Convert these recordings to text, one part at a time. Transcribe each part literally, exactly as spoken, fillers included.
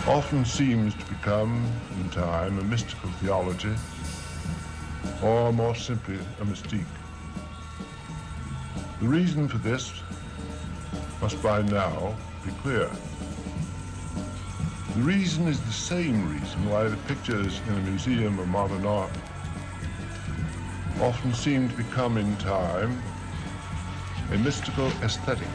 often seems to become, in time, a mystical theology, or more simply, a mystique. The reason for this must by now be clear. The reason is the same reason why the pictures in a museum of modern art often seem to become, in time, a mystical aesthetic,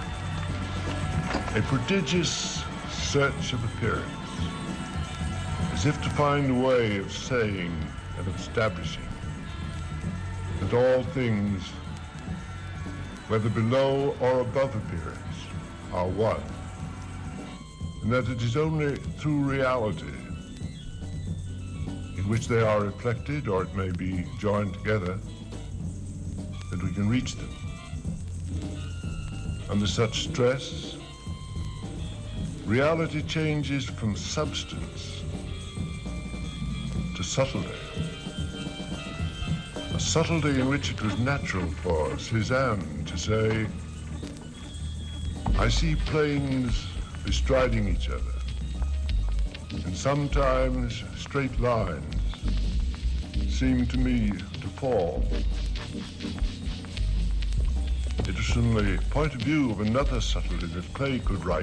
a prodigious search of appearance, as if to find a way of saying and of establishing that all things, whether below or above appearance, are one, and that it is only through reality, in which they are reflected, or it may be joined together, that we can reach them. Under such stress, reality changes from substance to subtlety. A subtlety in which it was natural for Cézanne to say, I see planes bestriding each other, and sometimes straight lines seem to me to fall. It was from the point of view of another subtlety that Klee could write.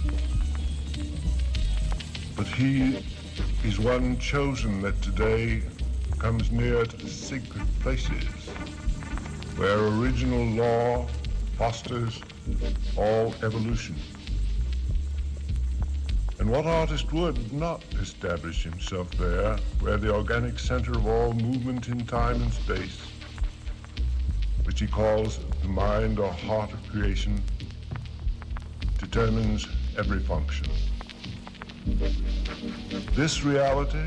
But he is one chosen that today comes near to the sacred places where original law fosters all evolution. And what artist would not establish himself there, where the organic center of all movement in time and space, which he calls the mind or heart of creation, determines every function. This reality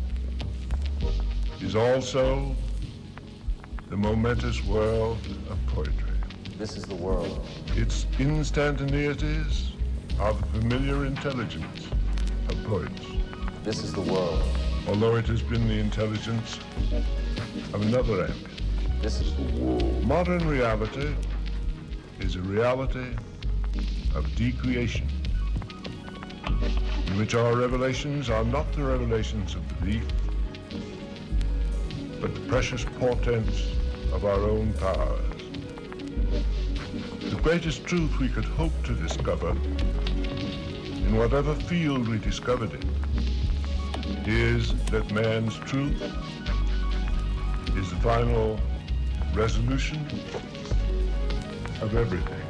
is also the momentous world of poetry. This is the world. Its instantaneities are the familiar intelligence of poets. This is the world. Although it has been the intelligence of another ambient. This is the world. Modern reality is a reality of decreation, in which our revelations are not the revelations of belief, but the precious portents of our own powers. The greatest truth we could hope to discover, in whatever field we discovered it, is that man's truth is the final resolution of everything.